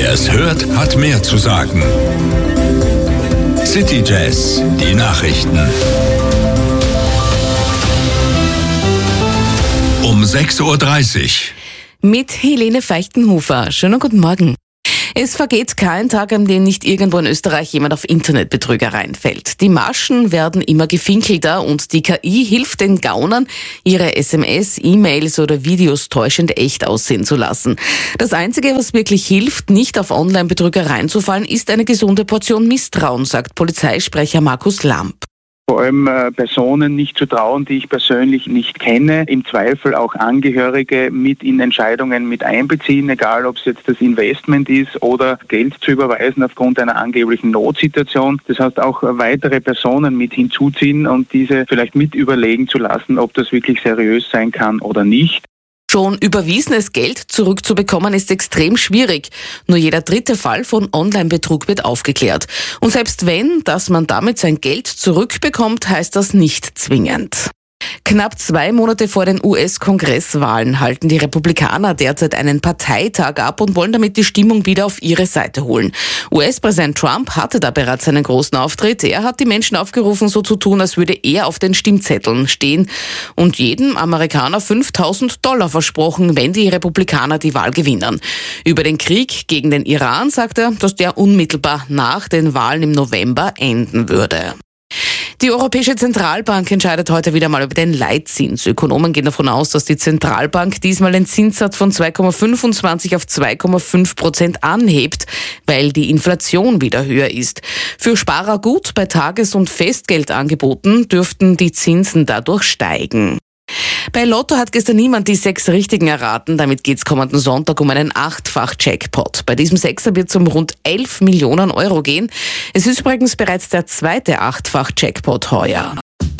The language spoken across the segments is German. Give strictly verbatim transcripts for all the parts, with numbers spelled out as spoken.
Wer es hört, hat mehr zu sagen. City Jazz, die Nachrichten. Um sechs Uhr dreißig. Mit Helene Feichtenhofer. Schönen guten Morgen. Es vergeht kein Tag, an dem nicht irgendwo in Österreich jemand auf Internetbetrügereien fällt. Die Maschen werden immer gefinkelter und die K I hilft den Gaunern, ihre S M S, E-Mails oder Videos täuschend echt aussehen zu lassen. Das Einzige, was wirklich hilft, nicht auf Online-Betrügereien zu fallen, ist eine gesunde Portion Misstrauen, sagt Polizeisprecher Markus Lamp. Vor allem äh, Personen nicht zu trauen, die ich persönlich nicht kenne. Im Zweifel auch Angehörige mit in Entscheidungen mit einbeziehen, egal ob es jetzt das Investment ist oder Geld zu überweisen aufgrund einer angeblichen Notsituation. Das heißt auch äh, weitere Personen mit hinzuziehen und diese vielleicht mit überlegen zu lassen, ob das wirklich seriös sein kann oder nicht. Schon überwiesenes Geld zurückzubekommen ist extrem schwierig. Nur jeder dritte Fall von Online-Betrug wird aufgeklärt. Und selbst wenn, dass man damit sein Geld zurückbekommt, heißt das nicht zwingend. Knapp zwei Monate vor den U S-Kongresswahlen halten die Republikaner derzeit einen Parteitag ab und wollen damit die Stimmung wieder auf ihre Seite holen. U S-Präsident Trump hatte da bereits einen großen Auftritt. Er hat die Menschen aufgerufen, so zu tun, als würde er auf den Stimmzetteln stehen und jedem Amerikaner fünftausend Dollar versprochen, wenn die Republikaner die Wahl gewinnen. Über den Krieg gegen den Iran sagt er, dass der unmittelbar nach den Wahlen im November enden würde. Die Europäische Zentralbank entscheidet heute wieder mal über den Leitzins. Ökonomen gehen davon aus, dass die Zentralbank diesmal den Zinssatz von zwei Komma fünfundzwanzig auf zwei Komma fünf Prozent anhebt, weil die Inflation wieder höher ist. Für Sparer gut, bei Tages- und Festgeldangeboten dürften die Zinsen dadurch steigen. Bei Lotto hat gestern niemand die sechs Richtigen erraten. Damit geht's kommenden Sonntag um einen Achtfach-Jackpot. Bei diesem Sechser wird es um rund elf Millionen Euro gehen. Es ist übrigens bereits der zweite Achtfach-Jackpot heuer.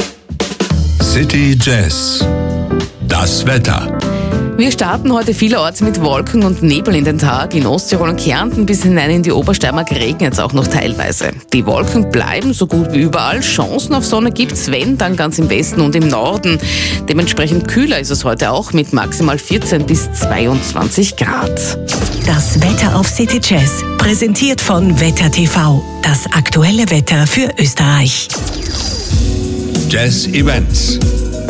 City Jazz, das Wetter. Wir starten heute vielerorts mit Wolken und Nebel in den Tag. In Osttirol und Kärnten bis hinein in die Obersteiermark regnet es auch noch teilweise. Die Wolken bleiben so gut wie überall. Chancen auf Sonne gibt's, wenn, dann ganz im Westen und im Norden. Dementsprechend kühler ist es heute auch mit maximal vierzehn bis zweiundzwanzig Grad. Das Wetter auf City Jazz, präsentiert von Wetter T V. Das aktuelle Wetter für Österreich. Jazz Events.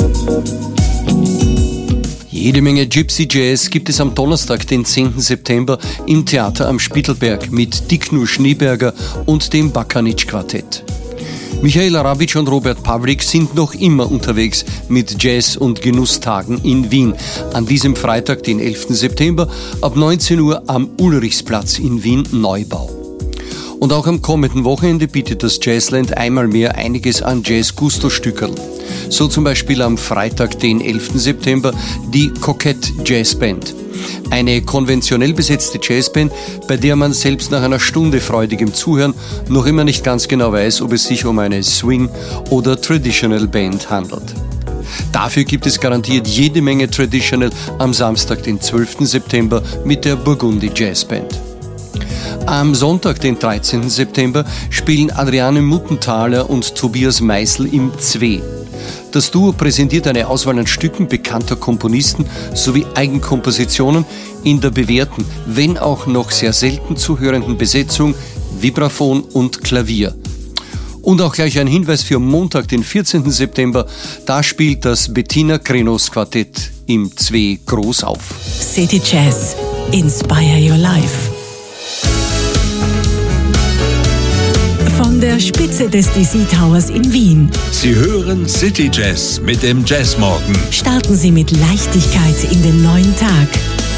Jede Menge Gypsy Jazz gibt es am Donnerstag, den zehnten September, im Theater am Spittelberg mit Diknu Schneeberger und dem Bakanitsch-Quartett. Michael Rabitsch und Robert Pawlik sind noch immer unterwegs mit Jazz- und Genusstagen in Wien. An diesem Freitag, den elften September, ab neunzehn Uhr am Ulrichsplatz in Wien Neubau. Und auch am kommenden Wochenende bietet das Jazzland einmal mehr einiges an Jazz-Gusto-Stückerl. So zum Beispiel am Freitag, den elften September, die Coquette Jazzband. Eine konventionell besetzte Jazzband, bei der man selbst nach einer Stunde freudigem Zuhören noch immer nicht ganz genau weiß, ob es sich um eine Swing- oder Traditional Band handelt. Dafür gibt es garantiert jede Menge Traditional am Samstag, den zwölften September mit der Burgundy Jazzband. Am Sonntag, den dreizehnten September, spielen Adriane Muttenthaler und Tobias Meißel im Zwei. Das Duo präsentiert eine Auswahl an Stücken bekannter Komponisten sowie Eigenkompositionen in der bewährten, wenn auch noch sehr selten zu hörenden Besetzung Vibraphon und Klavier. Und auch gleich ein Hinweis für Montag, den vierzehnten September, da spielt das Bettina Krenos Quartett im Zwei groß auf. City Jazz, inspire your life. Von der Spitze des D C Towers in Wien. Sie hören City Jazz mit dem Jazzmorgen. Starten Sie mit Leichtigkeit in den neuen Tag.